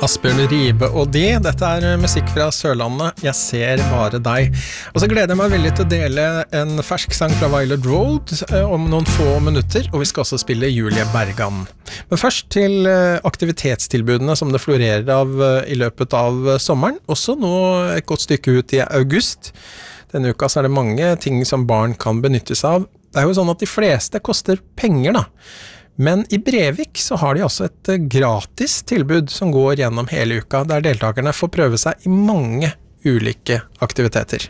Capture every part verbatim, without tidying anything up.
Asbjørn Ribe og de, dette er musikk fra Sørlandet, jeg ser bare deg. Og så gleder jeg meg veldig til å dele en fersk sang fra Violet Road om noen få minutter, og vi skal også spille Julie Bergan. Men først til aktivitetstilbudene som det florerer av i løpet av sommeren, også nå et godt stykke ut i august. Denne uka så er det mange ting som barn kan benyttes av. Det er jo sånn at de fleste koster penger da. Men i Brevik så har de også et gratis tilbud som går gjennom hele uka, der deltakerne får prøve seg i mange ulike aktiviteter.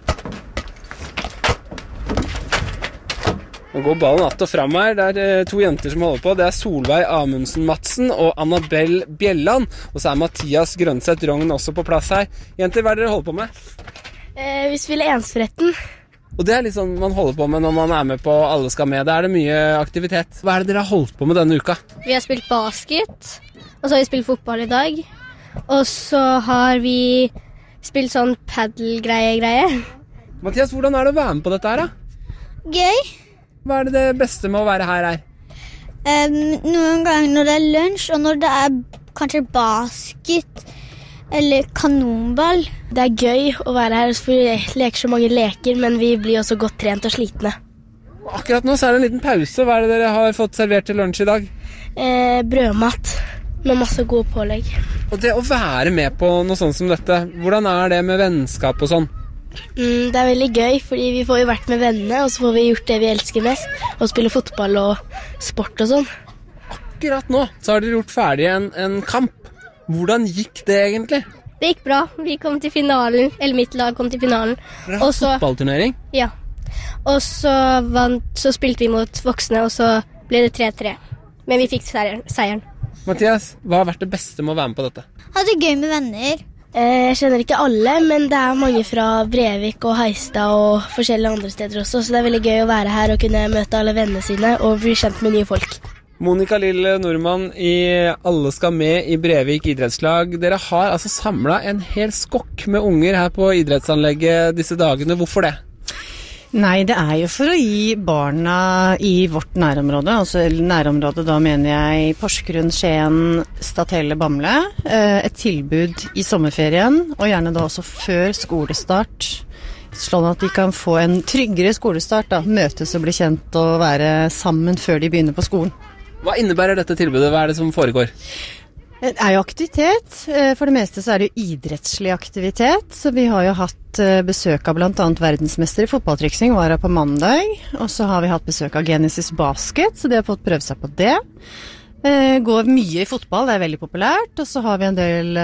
Nå går ballen att og fram her. Det er to jenter som holder på. Det er Solveig Amundsen-Madsen og Annabelle Bjelland. Og så er Mathias Grønseth Rogn også på plass her. Jenter, hva er det dere holder på med? Eh, vi spiller ensforretten. Og det er litt sånn man holder på med når man er med på Alle skal med. Da er det mye aktivitet. Hva er det dere har holdt på med denne uka? Vi har spilt basket, og så har vi spilt fotball i dag. Og så har vi spilt sånn paddle-greie-greie. Mathias, hvordan er det å være med på dette her da? Gøy. Hva er det det beste med å være her her? Um, noen ganger når det er lunsj, og når det er kanskje basket eller kanonball. Det er gøy å være her, for vi leker så mange leker, men vi blir også godt trent og slitne. Akkurat nå så er det en liten pause. Hva er det dere har fått servert til lunsj i dag? Eh, brødmat med masse gode pålegg. Og det å være med på noe sånt som dette, hvordan er det med vennskap og sånn? Mm, det er veldig gøy, fordi vi får jo vært med vennene, og så får vi gjort det vi elsker mest, og spille fotball og sport og sånn. Akkurat nå så har dere gjort ferdig en, en kamp. Hvordan gikk det egentlig? Det gikk bra. Vi kom til finalen, eller mitt lag kom til finalen. Dere har Også, fotballturnering? Ja. Og så, vant, så spilte vi mot voksne, og så ble det tre tre. Men vi fikk seieren. seieren. Mathias, hva har vært det beste med å være med på dette? Ha det gøy med venner. Eh, jeg kjenner ikke alle, men det er mange fra Brevik og Heistad og forskjellige andre steder også, så det er veldig gøy å være her og kunne møte alle vennene sine og bli kjent med nye folk. Monica Lille Nordmann i Alle skal med i Brevik idrettslag. Dere har altså samlet en hel skokk med unger her på idrettsanlegget disse dagene. Hvorfor det? Nei, det er jo for å gi barna i vårt nærområde, altså nærområdet da mener jeg Porsgrunn, Skien, Stathelle, Bamble, et tilbud i sommerferien, og gjerne da også før skolestart, sånn at de kan få en tryggere skolestart, da, møtes og bli kjent og være sammen før de begynner på skolen. Hva innebærer dette tilbudet? Hva er det som foregår? Det er jo aktivitet. For det meste så er det jo idrettslig aktivitet. Så vi har jo hatt besøk av blant annet verdensmester i fotballtryksing, var her på mandag. Og så har vi hatt besøk av Genesis Basket, så de har fått prøve seg på det. Går mye i fotball, det er veldig populært. Og så har vi en del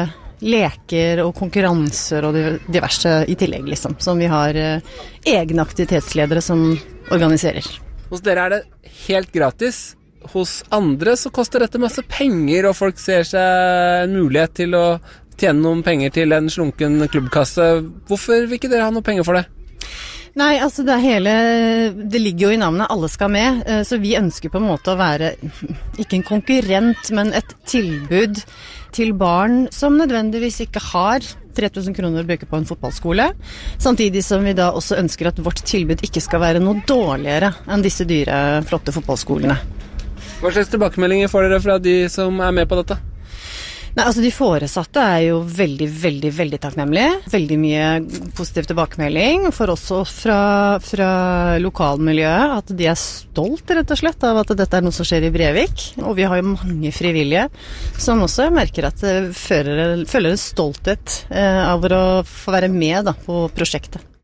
leker og konkurranser og diverse i tillegg, liksom. Som vi har egne aktivitetsledere som organiserer. Hos dere er det helt gratis. Hos andre så koster dette masse penger, og folk ser seg en mulighet til å tjene noen penger til en slunken klubbkasse. Hvorfor vil ikke dere ha noe penger for det? Nei, altså det hele, det ligger jo i navnet Alle skal med, så vi ønsker på en måte å være, ikke en konkurrent, men et tilbud til barn som nødvendigvis ikke har tre tusen kroner å bruke på en fotballskole, samtidig som vi da også ønsker at vårt tilbud ikke skal være noe dårligere enn disse dyre, flotte fotballskolene. Hva slags tilbakemeldinger får dere fra de som er med på dette? Nei, altså de foresatte er jo veldig, veldig, veldig takknemlige. Veldig mye positiv tilbakemelding. For også fra, fra lokalmiljøet at de er stolt rett og slett av at dette er noe som skjer i Brevik. Og vi har jo mange frivillige som også merker at det føler, føler en stolthet eh, av å få være med da, på prosjektet.